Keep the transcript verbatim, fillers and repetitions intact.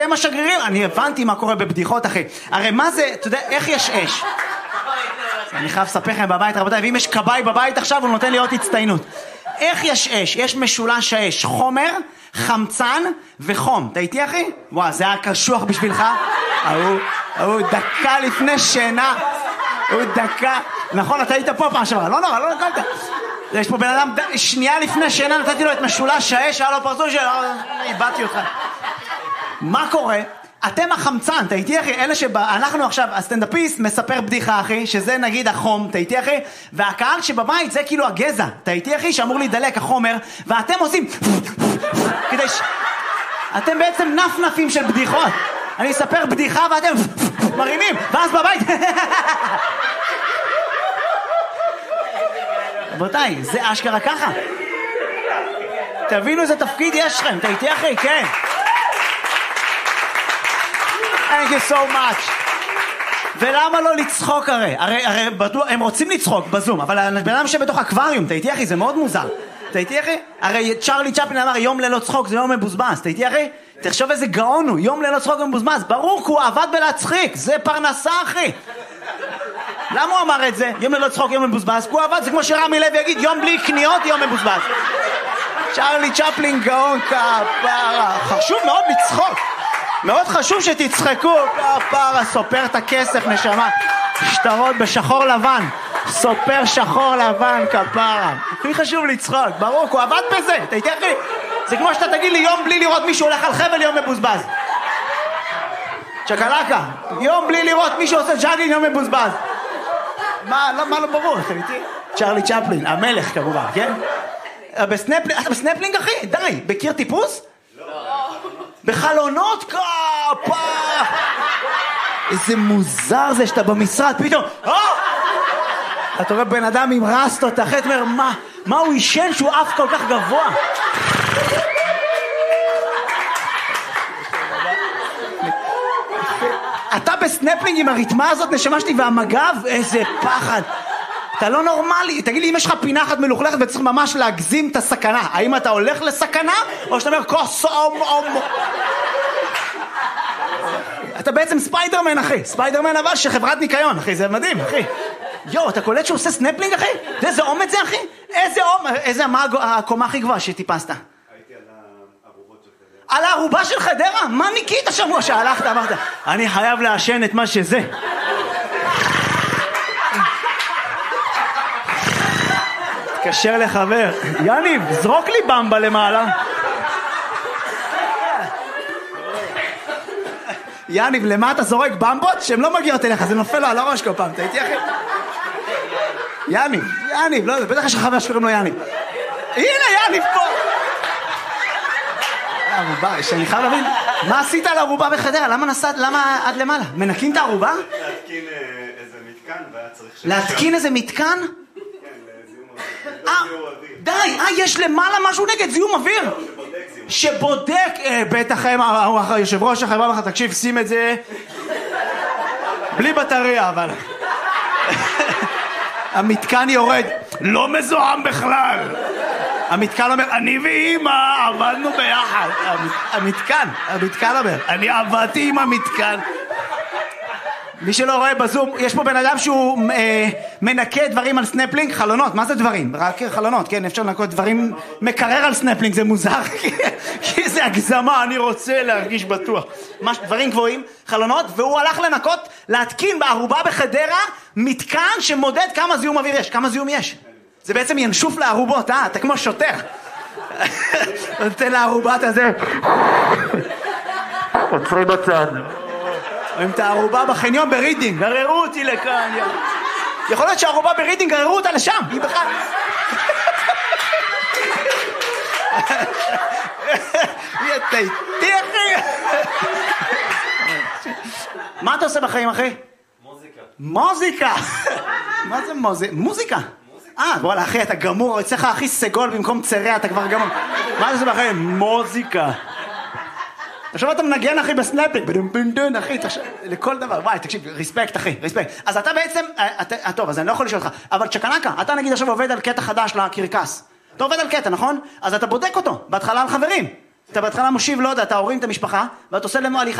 הם השגרירים, אני הבנתי מה קורה בבדיחות, אחי. הרי מה זה, אתה יודע, איך יש אש? אני חייב לספר לכם בבית, רבותיי, ואם יש קבאי בבית עכשיו, הוא נותן לי עוד הצטיינות. איך יש אש? יש משולש האש, חומר, חמצן וחום. אתה איתי, אחי? וואו, זה היה קשוח בשבילך? הוא, הוא דקה לפני שינה. הוא דקה. נכון, אתה היית פה פעם שבוע. לא נורא, לא נקלת. יש פה בן אדם, שנייה לפני שינה, נתתי לו את משולש האש, היה לו פרצוף של... איבדתי אותך. מה קורה? אתם החמצן, אתה איתי אחי? אלה שאנחנו עכשיו, הסטנדאפיסט מספר בדיחה אחי, שזה נגיד החום, אתה איתי אחי? והקהל שבבית זה כאילו הגזע, אתה איתי אחי? שאמור להידלק החומר, ואתם עושים... כדי ש... אתם בעצם נפנפים של בדיחות. אני אספר בדיחה ואתם מרימים, ואז בבית... רבותיי, זה אשכרה ככה. תבינו איזה תפקיד יש לכם, אתה איתי אחי? כן. Thank you so much. ולמה לא לצחוק הרי? הרי, הרי בטוח, הם רוצים לצחוק בזום, אבל הבן אדם שבתוך אקווריום, אתה איתי אחי? זה מאוד מוזר. אתה איתי אחי? הרי צ'רלי צ'פלין אמר, יום ללא צחוק זה יום מבוזבז. אתה איתי אחי? תחשוב איזה גאון הוא, יום ללא צחוק מבוזבז. ברור, כי הוא עבד בלהצחיק, זה פרנסה אחי. למה הוא אמר את זה? יום ללא צחוק, יום מבוזבז. כי הוא עבד, זה כמו שרמי לוי יגיד, יום בלי קניות, יום מבוזבז. צ'רלי צ'פלין גאון כפרה. חשוב מאוד לצחוק. מאוד חשוב שתצחקו, כפרה, סופר את הכסף, נשמה. שטרות בשחור לבן. סופר שחור לבן, כפרה. הכי חשוב לצחוק, ברור, הוא עבד בזה. אתה איתי אחי? זה כמו שאתה תגיד לי יום בלי לראות מישהו הולך על חבל, יום מבוזבז. צ'קלקה, יום בלי לראות מישהו עושה ג'אגינג, יום מבוזבז. מה, לא, מה לא ברור, אתה איתי? צ'רלי צ'פלין, המלך כמובן, כן? בסנפלינג, אתה בסנפלינג אחי? די, בקיר טיפוס? בחלונות כפה. איזה מוזר זה שאתה במשרד פתאום אתה רואה בן אדם עם רסטות אחרי, אתה אומר מה, מה הוא ישן שהוא אף כל כך גבוה? אתה בסנפלינג עם הריתמה הזאת נשמה שלי והמגב, איזה פחד. אתה לא נורמלי. תגיד לי, אם יש לך פינה אחת מלוכלכת וצריך ממש להגזים את הסכנה, האם אתה הולך לסכנה או שאתה אומר כוס אום אום? אתה בעצם ספיידרמן אחי, ספיידרמן אבל שחברת ניקיון אחי, זה מדהים אחי. יו, אתה קולט שהוא עושה סנפלינג אחי? איזה אומץ זה אחי? איזה אומץ, איזה, מה הקומה הכי גבוהה שטיפסת? הייתי על הערובות של חדרה. על הערובה של חדרה? מה ניקית השבוע שהלכת? אמרת, אני חייב לעשן את מה שזה. תקשר לחבר, יניב, זרוק לי במבה למעלה. יניב, למה אתה זורק במבות? שהן לא מגיעות אליך, זה נופל לו על הראש כל פעם, אתה איתי אחי? יניב, יניב, לא יודע, בטח יש לך חבר שקוראים לו יניב. הנה יניב פה! הערובה, שאני חייב להבין, מה עשית על הערובה בחדרה? למה נסעת, למה עד למעלה? מנקים את הערובה? להתקין איזה מתקן והיה צריך... להתקין איזה מתקן? די, אה, יש למעלה משהו נגד זיהום אוויר שבודק, בטח יושב ראש החברה לך, תקשיב, שים את זה בלי בטריה, אבל המתקן יורד, לא מזוהם בכלל. המתקן אומר, אני ואמא עבדנו ביחד. המתקן, המתקן אומר, אני עבדתי עם המתקן. מי שלא רואה בזום, יש פה בן אדם שהוא אה, מנקה דברים על סנפלינג, חלונות, מה זה דברים? רק חלונות, כן, אפשר לנקות דברים, מקרר על סנפלינג, זה מוזר, כי זה הגזמה, אני רוצה להרגיש בטוח. מש, דברים גבוהים, חלונות, והוא הלך לנקות, להתקין בערובה בחדרה, מתקן שמודד כמה זיהום אוויר יש, כמה זיהום יש. זה בעצם ינשוף לערובות, אה? אתה כמו שוטר. נותן לערובת הזה. עוצרי בצד. רואים את הערובה בחניון ברידינג, גררו אותי לכאן. יכול להיות שהערובה ברידינג גררו אותה לשם, היא בכלל. היא תהיתי אחי. מה אתה עושה בחיים אחי? מוזיקה. מוזיקה? מה זה מוזיקה? מוזיקה? אה, בואלה אחי, אתה גמור, אצלך הכי סגול במקום צרע, אתה כבר גמור. מה אתה עושה בחיים? מוזיקה. עכשיו אתה מנגן אחי בסנפלינג, בדום אחי, לכל דבר, וואי, תקשיב, ריספקט אחי, ריספקט. אז אתה בעצם, טוב, אז אני לא יכול לשאול אותך, אבל צ'קנקה, אתה נגיד עכשיו עובד על קטע חדש לקרקס. אתה עובד על קטע, נכון? אז אתה בודק אותו, בהתחלה על חברים. אתה בהתחלה מושיב, לא יודע, אתה הורים את המשפחה, ואתה עושה לנו הליכה